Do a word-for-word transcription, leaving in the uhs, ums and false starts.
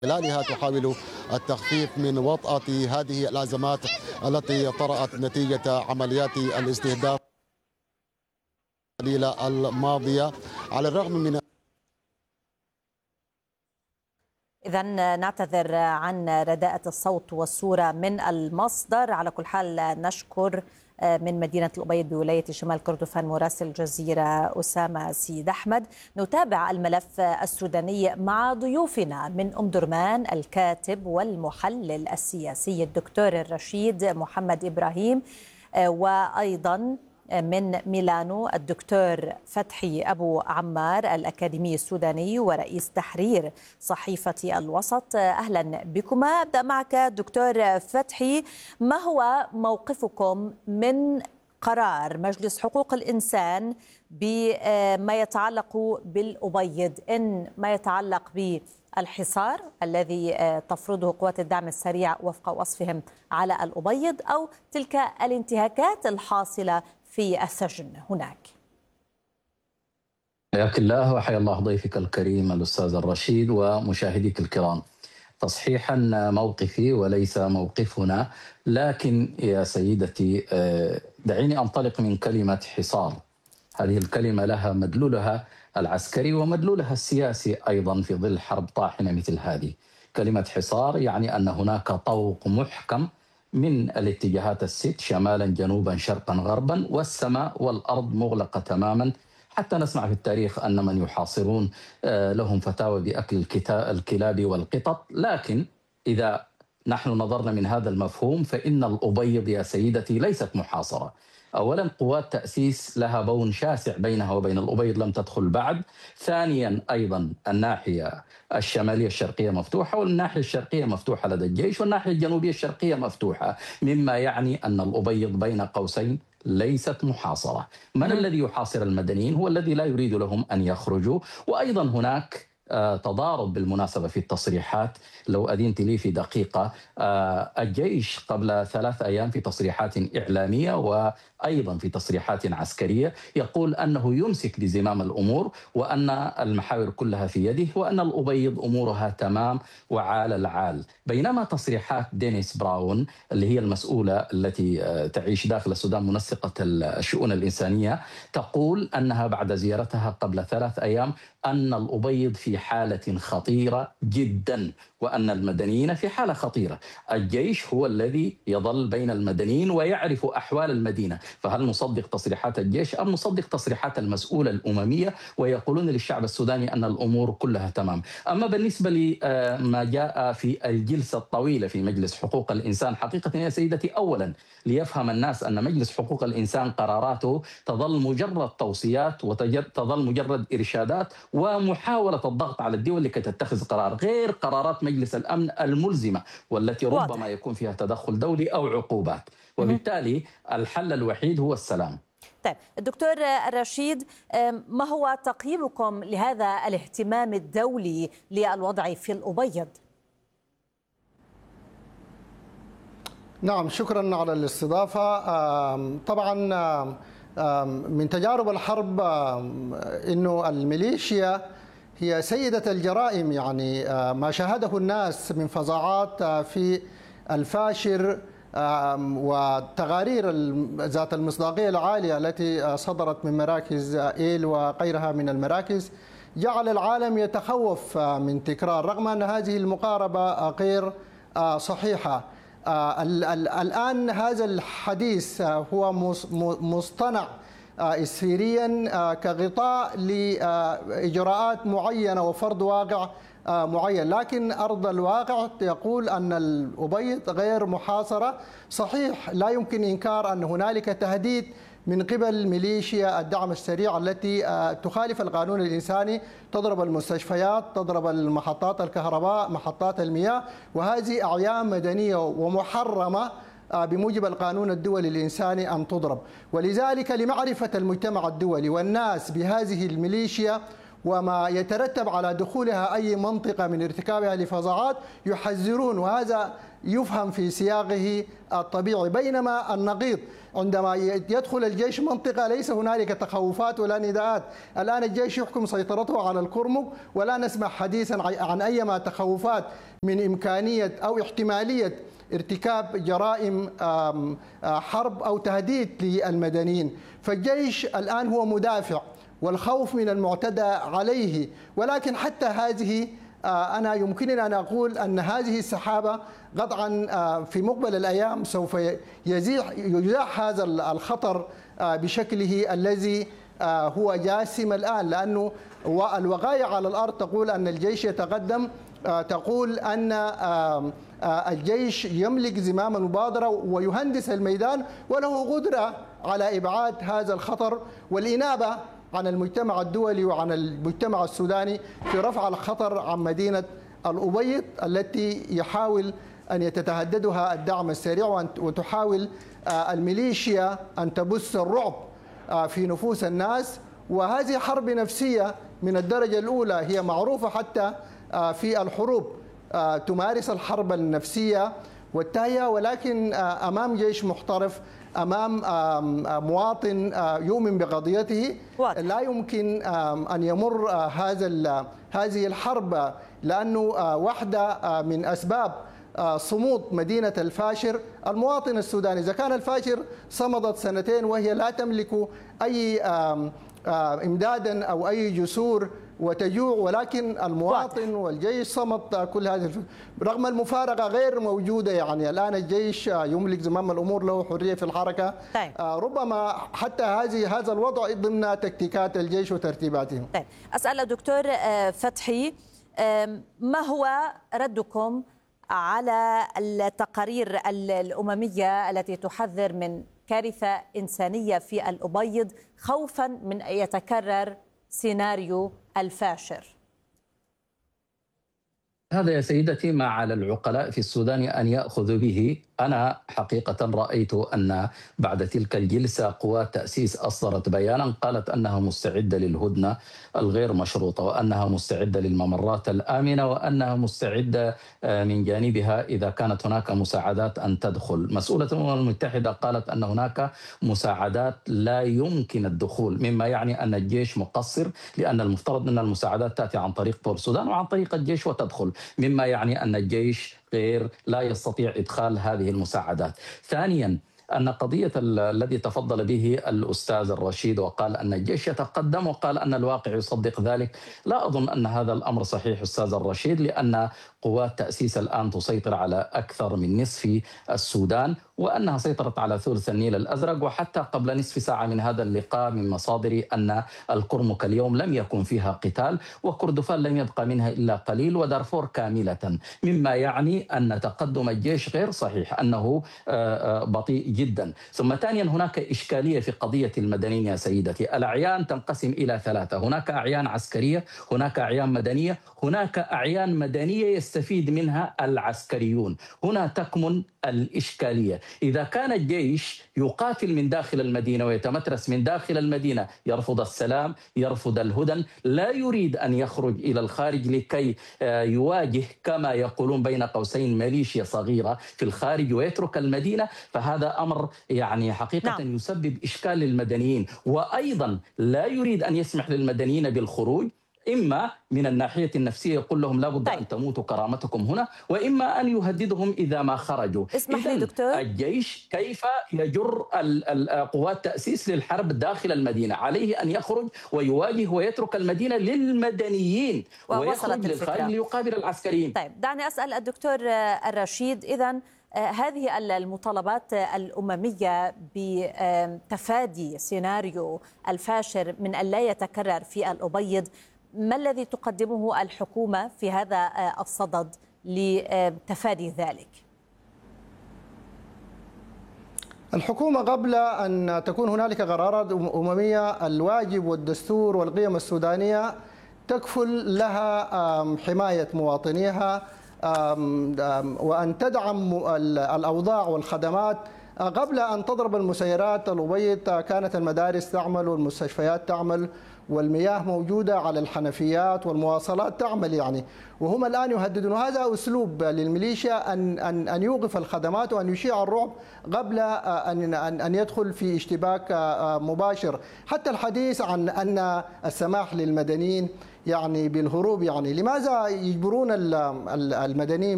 خلالها تحاول التخفيف من وطأة هذه الأزمات التي طرأت نتيجة عمليات الاستهداف القليلة الماضية. على الرغم من إذن نعتذر عن رداءة الصوت والصورة من المصدر. على كل حال نشكر من مدينة الأبيض بولاية شمال كردفان مراسل الجزيرة أسامة سيد أحمد. نتابع الملف السوداني مع ضيوفنا من أم درمان الكاتب والمحلل السياسي الدكتور الرشيد محمد إبراهيم، وأيضا من ميلانو الدكتور فتحي أبو عمار الأكاديمي السوداني ورئيس تحرير صحيفة الوسط. أهلا بكما. أبدأ معك دكتور فتحي، ما هو موقفكم من قرار مجلس حقوق الإنسان بما يتعلق بالأبيض، إن ما يتعلق بالحصار الذي تفرضه قوات الدعم السريع وفق وصفهم على الأبيض، أو تلك الانتهاكات الحاصلة في السجن هناك؟ حياك الله وحيا الله ضيفك الكريم الأستاذ الرشيد ومشاهديك الكرام. تصحيحا موقفي وليس موقفنا، لكن يا سيدتي دعيني أنطلق من كلمة حصار. هذه الكلمة لها مدلولها العسكري ومدلولها السياسي أيضا في ظل حرب طاحنة مثل هذه. كلمة حصار يعني أن هناك طوق محكم من الاتجاهات الست، شمالا جنوبا شرقا غربا، والسماء والأرض مغلقة تماما. حتى نسمع في التاريخ أن من يحاصرون لهم فتاوى بأكل الكلاب والقطط. لكن إذا نحن نظرنا من هذا المفهوم فإن الأبيض يا سيدتي ليست محاصرة. أولا قوات تأسيس لها بون شاسع بينها وبين الأبيض لم تدخل بعد. ثانيا أيضا الناحية الشمالية الشرقية مفتوحة، والناحية الشرقية مفتوحة لدى الجيش، والناحية الجنوبية الشرقية مفتوحة، مما يعني أن الأبيض بين قوسين ليست محاصرة. من الذي يحاصر المدنيين؟ هو الذي لا يريد لهم أن يخرجوا. وأيضا هناك تضارب بالمناسبة في التصريحات، لو أذنت لي في دقيقة. الجيش قبل ثلاث أيام في تصريحات إعلامية وأيضا في تصريحات عسكرية يقول أنه يمسك بزمام الأمور وأن المحاور كلها في يده وأن الأبيض أمورها تمام وعال العال. بينما تصريحات دينيس براون اللي هي المسؤولة التي تعيش داخل السودان منسقة الشؤون الإنسانية تقول أنها بعد زيارتها قبل ثلاث أيام أن الأبيض في حالة خطيرة جدا وأن المدنيين في حالة خطيرة. الجيش هو الذي يظل بين المدنيين ويعرف أحوال المدينة، فهل نصدق تصريحات الجيش أم نصدق تصريحات المسؤولة الأممية ويقولون للشعب السوداني أن الأمور كلها تمام؟ أما بالنسبة لما جاء في الجلسة الطويلة في مجلس حقوق الإنسان، حقيقة يا سيدتي أولا ليفهم الناس أن مجلس حقوق الإنسان قراراته تظل مجرد توصيات وتظل مجرد إرشادات ومحاولة الضغط على الدول لكي تتخذ قرار، غير قرارات مجلس الأمن الملزمة والتي ربما يكون فيها تدخل دولي أو عقوبات. وبالتالي الحل الوحيد هو السلام. طيب الدكتور الرشيد، ما هو تقييمكم لهذا الاهتمام الدولي للوضع في الأبيض؟ نعم، شكرا على الاستضافة. طبعا من تجارب الحرب إنه الميليشيا هي سيدة الجرائم، يعني ما شاهده الناس من فظاعات في الفاشر والتقارير ذات المصداقية العالية التي صدرت من مراكز إيل وغيرها من المراكز جعل العالم يتخوف من تكرار، رغم أن هذه المقاربة غير صحيحة. الآن هذا الحديث هو مصطنع إسفيريا كغطاء لإجراءات معينة وفرض واقع معين، لكن أرض الواقع يقول أن الأبيض غير محاصرة. صحيح لا يمكن إنكار أن هنالك تهديد من قبل ميليشيا الدعم السريع التي تخالف القانون الإنساني، تضرب المستشفيات، تضرب المحطات الكهرباء، محطات المياه، وهذه أعيان مدنية ومحرمة بموجب القانون الدولي الإنساني أن تضرب. ولذلك لمعرفة المجتمع الدولي والناس بهذه الميليشيا وما يترتب على دخولها أي منطقة من ارتكابها لفظاعات يحذرون، وهذا يفهم في سياقه الطبيعي. بينما النقيض عندما يدخل الجيش منطقة ليس هنالك تخوفات ولا نداءات. الآن الجيش يحكم سيطرته على الكرمك ولا نسمع حديثا عن أي تخوفات من إمكانية أو احتمالية ارتكاب جرائم حرب أو تهديد للمدنيين. فالجيش الآن هو مدافع والخوف من المعتدى عليه، ولكن حتى هذه أنا يمكننا أن أقول أن هذه السحابة قطعا في مقبل الأيام سوف يزيح يزاح هذا الخطر بشكله الذي هو جاسم الآن، لأنه الوقائع على الأرض تقول أن الجيش يتقدم، تقول أن الجيش يملك زمام المبادرة ويهندس الميدان وله قدرة على إبعاد هذا الخطر والإنابة عن المجتمع الدولي وعن المجتمع السوداني في رفع الخطر عن مدينة الأبيض التي يحاول أن يتهددها الدعم السريع وتحاول الميليشيا أن تبث الرعب في نفوس الناس. وهذه حرب نفسية من الدرجة الأولى، هي معروفة حتى في الحروب تمارس الحرب النفسية والتهيئة، ولكن أمام جيش محترف، أمام مواطن يؤمن بقضيته لا يمكن أن يمر هذا هذه الحرب، لأنه واحدة من أسباب صمود مدينة الفاشر المواطن السوداني. إذا كان الفاشر صمدت سنتين وهي لا تملك أي إمدادا أو أي جسور وتجوع، ولكن المواطن والجيش صمد كل هذه الف... رغم المفارقة غير موجودة. يعني الآن الجيش يملك زمام الأمور، له حرية في الحركة. طيب. ربما حتى هذه هذا الوضع ضمن تكتيكات الجيش وترتيباتهم. طيب. أسأل الدكتور فتحي، ما هو ردكم على التقارير الأممية التي تحذر من كارثة إنسانية في الأبيض خوفا من أن يتكرر سيناريو الفاشر؟ هذا يا سيدتي ما على العقلاء في السودان أن يأخذوا به. أنا حقيقة رأيت أن بعد تلك الجلسة قوات تأسيس أصدرت بيانا قالت أنها مستعدة للهدنة الغير مشروطة، وأنها مستعدة للممرات الآمنة، وأنها مستعدة من جانبها إذا كانت هناك مساعدات أن تدخل. مسؤولة الأمم المتحدة قالت أن هناك مساعدات لا يمكن الدخول، مما يعني أن الجيش مقصر، لأن المفترض أن المساعدات تأتي عن طريق بور السودان وعن طريق الجيش وتدخل، مما يعني أن الجيش غير لا يستطيع إدخال هذه المساعدات. ثانياً، أن قضية الذي تفضل به الأستاذ الرشيد وقال أن الجيش يتقدم وقال أن الواقع يصدق ذلك، لا أظن أن هذا الأمر صحيح أستاذ الرشيد، لأن قوات تأسيس الآن تسيطر على أكثر من نصف السودان، وأنها سيطرت على ثلث النيل الأزرق. وحتى قبل نصف ساعة من هذا اللقاء من مصادري أن الكرمك اليوم لم يكن فيها قتال، وكردفان لم يبقى منها إلا قليل، ودارفور كاملة، مما يعني أن تقدم الجيش غير صحيح، أنه بطيء جدا. ثم ثانيا، هناك إشكالية في قضية المدنيين يا سيدتي. الأعيان تنقسم إلى ثلاثة: هناك أعيان عسكرية، هناك أعيان مدنية، هناك أعيان مدنية يستفيد منها العسكريون. هنا تكمن الإشكالية. إذا كان الجيش يقاتل من داخل المدينة ويتمترس من داخل المدينة، يرفض السلام، يرفض الهدن، لا يريد أن يخرج إلى الخارج لكي يواجه كما يقولون بين قوسين ميليشيا صغيرة في الخارج ويترك المدينة، فهذا أمر يعني حقيقة نعم. يسبب إشكال للمدنيين. وأيضا لا يريد أن يسمح للمدنيين بالخروج، إما من الناحية النفسية يقول لهم لابد طيب. أن تموتوا كرامتكم هنا، وإما أن يهددهم إذا ما خرجوا. اسمح لي دكتور، الجيش كيف يجر قوات التأسيس للحرب داخل المدينة؟ عليه أن يخرج ويواجه ويترك المدينة للمدنيين ويخرج للخارج ليقابل العسكريين. طيب، دعني أسأل الدكتور الرشيد، إذن هذه المطالبات الأممية بتفادي سيناريو الفاشر من أن لا يتكرر في الأبيض، ما الذي تقدمه الحكومة في هذا الصدد لتفادي ذلك؟ الحكومة قبل أن تكون هنالك قرارات أممية، الواجب والدستور والقيم السودانية تكفل لها حماية مواطنيها وأن تدعم الأوضاع والخدمات قبل أن تضرب المسيرات الأبيض كانت المدارس تعمل والمستشفيات تعمل والمياه موجودة على الحنفيات والمواصلات تعمل يعني، وهم الآن يهددون. هذا أسلوب للميليشيا أن أن أن يوقف الخدمات وأن يشيع الرعب قبل أن أن يدخل في اشتباك مباشر. حتى الحديث عن أن السماح للمدنيين يعني بالهروب، يعني لماذا يجبرون المدنيين